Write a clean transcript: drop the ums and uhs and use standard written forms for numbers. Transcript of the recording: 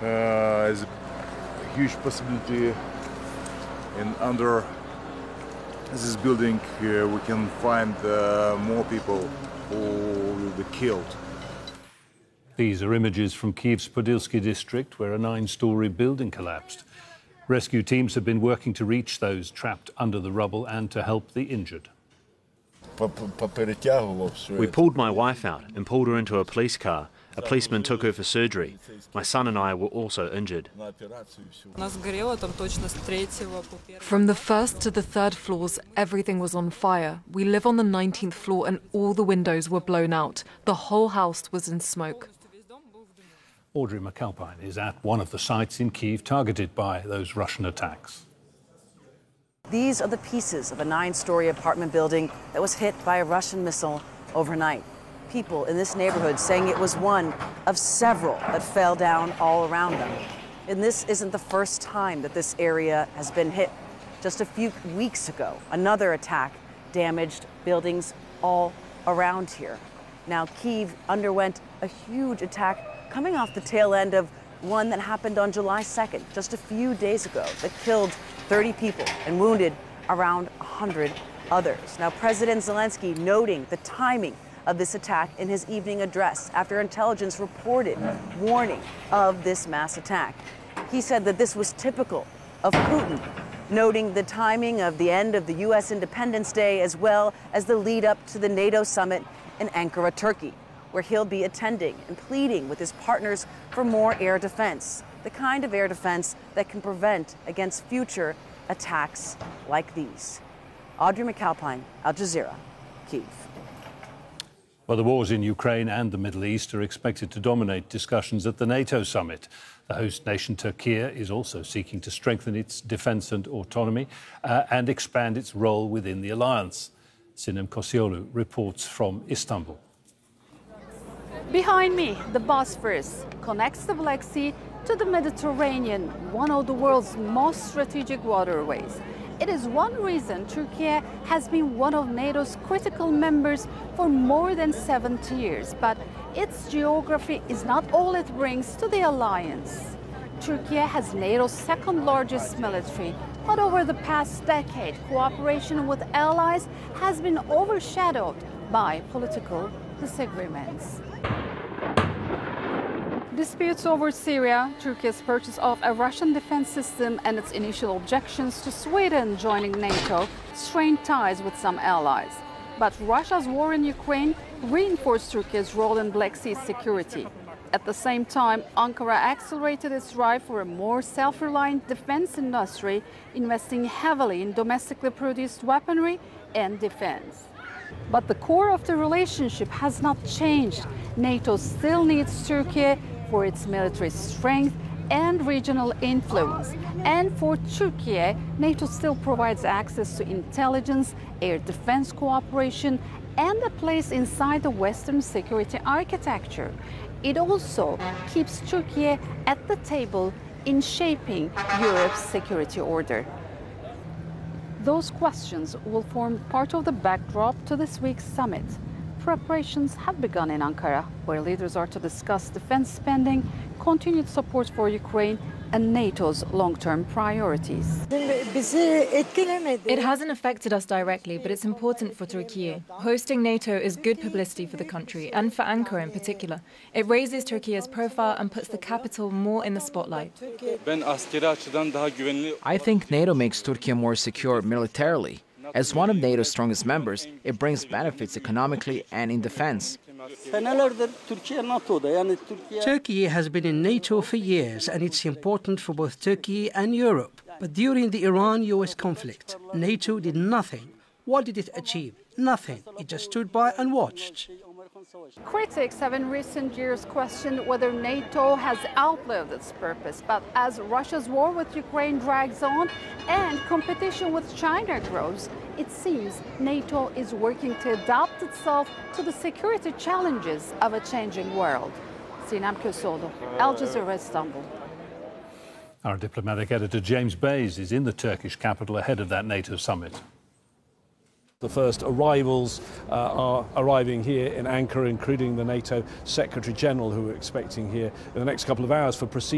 There's a huge possibility under this building we can find more people who will be killed. These are images from Kyiv's Podilsky district, where a 9-story building collapsed. Rescue teams have been working to reach those trapped under the rubble and to help the injured. We pulled my wife out and pulled her into a police car. A policeman took her for surgery. My son and I were also injured. From the first to the third floors, everything was on fire. We live on the 19th floor and all the windows were blown out. The whole house was in smoke. Audrey McAlpine is at one of the sites in Kyiv targeted by those Russian attacks. These are the pieces of a 9-story apartment building that was hit by a Russian missile overnight. People in this neighborhood saying it was one of several that fell down all around them. And this isn't the first time that this area has been hit. Just a few weeks ago, another attack damaged buildings all around here. Now, Kyiv underwent a huge attack coming off the tail end of one that happened on July 2nd, just a few days ago, that killed 30 people and wounded around 100 others. Now, President Zelensky noting the timing of this attack in his evening address after intelligence reported warning of this mass attack. He said that this was typical of Putin, noting the timing of the end of the U.S. Independence Day as well as the lead up to the NATO summit in Ankara, Turkey, where he'll be attending and pleading with his partners for more air defense, the kind of air defense that can prevent against future attacks like these. Audrey McAlpine, Al Jazeera, Kyiv. Well, the wars in Ukraine and the Middle East are expected to dominate discussions at the NATO summit. The host nation, Turkey, is also seeking to strengthen its defence and autonomy and expand its role within the alliance. Sinem Kosioglu reports from Istanbul. Behind me, the Bosphorus connects the Black Sea to the Mediterranean, one of the world's most strategic waterways. It is one reason Turkey has been one of NATO's critical members for more than 70 years. But its geography is not all it brings to the alliance. Turkey has NATO's second largest military, but over the past decade, cooperation with allies has been overshadowed by political disagreements. Disputes over Syria, Turkey's purchase of a Russian defense system and its initial objections to Sweden joining NATO strained ties with some allies. But Russia's war in Ukraine reinforced Turkey's role in Black Sea security. At the same time, Ankara accelerated its drive for a more self-reliant defense industry, investing heavily in domestically produced weaponry and defense. But the core of the relationship has not changed. NATO still needs Turkey for its military strength and regional influence. And for Turkey, NATO still provides access to intelligence, air defense cooperation, and a place inside the Western security architecture. It also keeps Turkey at the table in shaping Europe's security order. Those questions will form part of the backdrop to this week's summit. Preparations have begun in Ankara, where leaders are to discuss defense spending, continued support for Ukraine, and NATO's long-term priorities. It hasn't affected us directly, but it's important for Turkey. Hosting NATO is good publicity for the country, and for Ankara in particular. It raises Turkey's profile and puts the capital more in the spotlight. I think NATO makes Turkey more secure militarily. As one of NATO's strongest members, it brings benefits economically and in defense. Turkey has been in NATO for years, and it's important for both Turkey and Europe. But during the Iran-US conflict, NATO did nothing. What did it achieve? Nothing. It just stood by and watched. Critics have in recent years questioned whether NATO has outlived its purpose. But as Russia's war with Ukraine drags on and competition with China grows, it seems NATO is working to adapt itself to the security challenges of a changing world. Sinem Kosioglu, Al Jazeera, Istanbul. Our diplomatic editor James Bays is in the Turkish capital ahead of that NATO summit. The first arrivals are arriving here in Ankara, including the NATO Secretary General, who we're expecting here in the next couple of hours for proceedings.